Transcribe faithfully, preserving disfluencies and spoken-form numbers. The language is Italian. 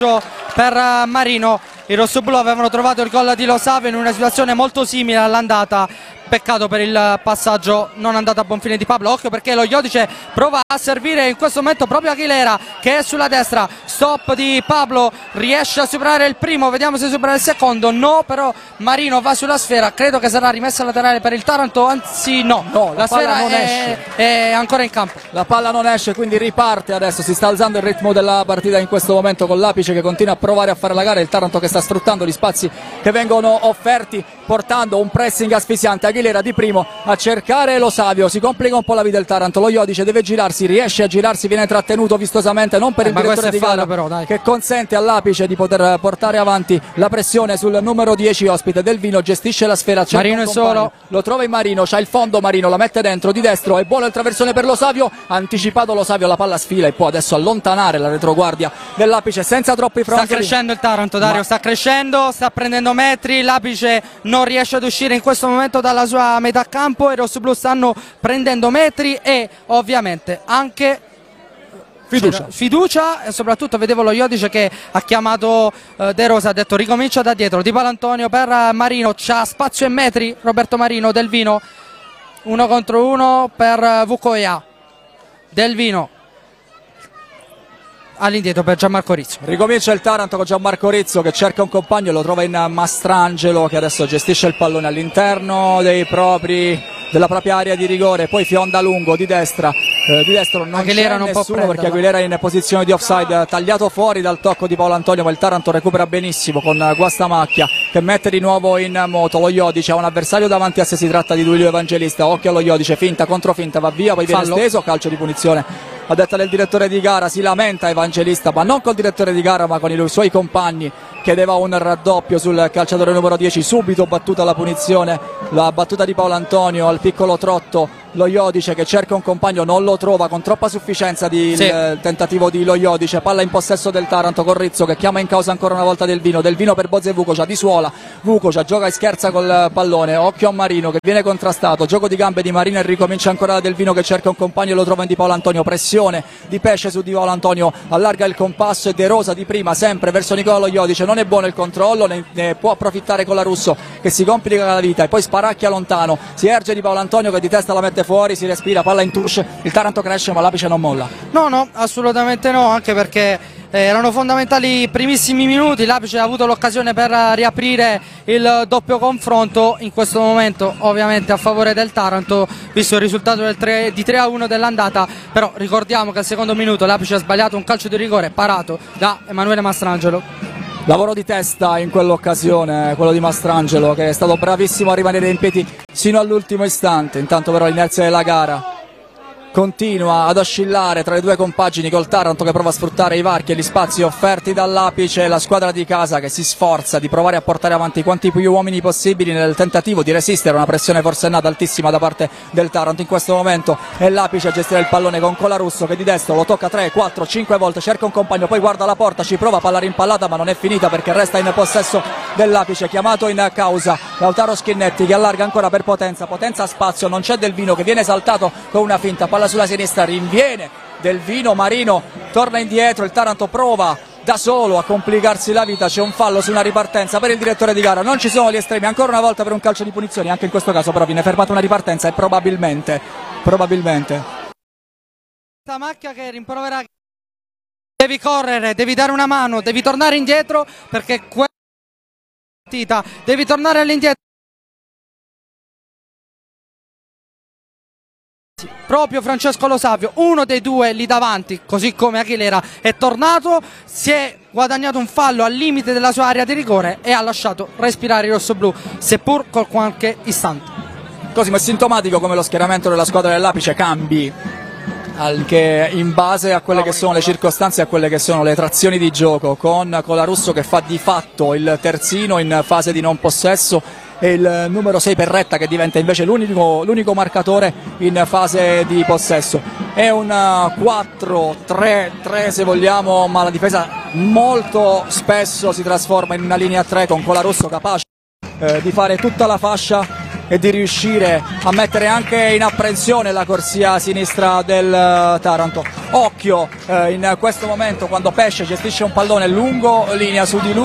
Per Marino, i rossoblu avevano trovato il gol di Lo Savio in una situazione molto simile all'andata. Peccato per il passaggio non andato a buon fine di Pablo. Occhio perché lo Iodice prova a servire in questo momento proprio Aguilera, che è sulla destra. Stop di Pablo, riesce a superare il primo, vediamo se supera il secondo. No, però Marino va sulla sfera, credo che sarà rimessa laterale per il Taranto, anzi no, no la, la sfera non è, esce. è ancora in campo. La palla non esce, quindi riparte adesso, si sta alzando il ritmo della partita in questo momento con l'Apice che continua a provare a fare la gara, il Taranto che sta sfruttando gli spazi che vengono offerti, portando un pressing asfissiante. Aguilera di primo a cercare Lo Savio, si complica un po' la vita del Taranto, lo Iodice deve girarsi, riesce a girarsi, viene trattenuto vistosamente, non per eh, il direttore di gara però, dai. che consente all'Apice di poter portare avanti la pressione sul numero dieci ospite. Delvino gestisce la sfera, Marino è solo, lo trova in Marino, c'ha il fondo Marino, la mette dentro di destro, è buono il traversone per Lo Savio, anticipato Lo Savio, la palla sfila e può adesso allontanare la retroguardia dell'Apice senza troppi fronzoli. Sta crescendo il Taranto, Dario, Ma... sta crescendo, sta prendendo metri, l'Apice non riesce ad uscire in questo momento dalla sua metà campo, i rossoblu stanno prendendo metri e ovviamente anche fiducia, fiducia e soprattutto vedevo lo Iodice che ha chiamato eh, De Rosa, ha detto ricomincia da dietro. Di Palantonio per Marino, c'ha spazio e metri Roberto Marino, Delvino uno contro uno per Vucoia, Delvino all'indietro per Gianmarco Rizzo. Ricomincia il Taranto con Gianmarco Rizzo che cerca un compagno e lo trova in Mastrangelo che adesso gestisce il pallone all'interno dei propri della propria area di rigore, poi fionda lungo di destra, eh, di destro non Aguilera c'è non nessuno può perché Aguilera è in posizione di offside, tagliato fuori dal tocco di Paolo Antonio, ma il Taranto recupera benissimo con Guastamacchia che mette di nuovo in moto lo Iodice, ha un avversario davanti a sé, si tratta di Duilio Evangelista, occhio allo Iodice, finta contro finta, va via, poi viene Fallo. steso, calcio di punizione a detta del direttore di gara, si lamenta Evangelista, ma non col direttore di gara ma con i suoi compagni, chiedeva un raddoppio sul calciatore numero dieci, subito battuta la punizione, la battuta di Paolo Antonio al piccolo trotto, lo Iodice che cerca un compagno, non lo trova con troppa sufficienza di sì. il tentativo di lo Iodice, palla in possesso del Taranto con Rizzo che chiama in causa ancora una volta Delvino, Delvino per Bozze e Vucocia, di Suola, Vucocia gioca e scherza col pallone, occhio a Marino che viene contrastato, gioco di gambe di Marino e ricomincia ancora da Delvino che cerca un compagno e lo trova in Di Paolo Antonio, pressione di Pesce su Di Paolo Antonio, allarga il compasso e De Rosa di prima sempre verso Nicola Lo Iodice, non è buono il controllo, ne, ne può approfittare con la Russo che si complica la vita e poi sparacchia lontano, si erge Di Paolo Antonio che di testa la mette fuori, si respira, palla in touche, il Taranto cresce ma l'Apice non molla. No, no, assolutamente no, anche perché eh, erano fondamentali i primissimi minuti, l'Apice ha avuto l'occasione per riaprire il doppio confronto, in questo momento ovviamente a favore del Taranto, visto il risultato del tre, di tre a uno dell'andata, però ricordiamo che al secondo minuto l'Apice ha sbagliato un calcio di rigore parato da Emanuele Mastrangelo. Lavoro di testa in quell'occasione, quello di Mastrangelo che è stato bravissimo a rimanere in piedi sino all'ultimo istante, intanto però l'inerzia della gara continua ad oscillare tra le due compagini col Taranto che prova a sfruttare i varchi e gli spazi offerti dall'Apice, la squadra di casa che si sforza di provare a portare avanti quanti più uomini possibili nel tentativo di resistere a una pressione forsennata altissima da parte del Taranto. In questo momento è l'Apice a gestire il pallone con Colarusso che di destro lo tocca tre, quattro, cinque volte, cerca un compagno, poi guarda la porta, ci prova, palla rimpallata ma non è finita perché resta in possesso dell'Apice, chiamato in causa Lautaro Schinetti che allarga ancora per Potenza, Potenza a spazio, non c'è Delvino che viene saltato con una finta, palla sulla sinistra, rinviene Delvino, Marino torna indietro, il Taranto prova da solo a complicarsi la vita, c'è un fallo su una ripartenza per il direttore di gara, non ci sono gli estremi ancora una volta per un calcio di punizioni, anche in questo caso però viene fermata una ripartenza e probabilmente probabilmente questa macchia che rimprovera, devi correre, devi dare una mano, devi tornare indietro perché quella partita devi tornare all'indietro. Proprio Francesco Lo Savio, uno dei due lì davanti, così come Aguilera, è tornato, si è guadagnato un fallo al limite della sua area di rigore e ha lasciato respirare i rossoblù, seppur con qualche istante. Cosimo, è sintomatico come lo schieramento della squadra dell'Apice cambi anche in base a quelle che sono le circostanze e a quelle che sono le trazioni di gioco, con Colarusso che fa di fatto il terzino in fase di non possesso e il numero sei Perretta che diventa invece l'unico, l'unico marcatore in fase di possesso. È un quattro tre tre se vogliamo, ma la difesa molto spesso si trasforma in una linea a tre con Colarusso capace eh, di fare tutta la fascia e di riuscire a mettere anche in apprensione la corsia sinistra del uh, Taranto. Occhio eh, in questo momento quando Pesce gestisce un pallone lungo linea su di lui.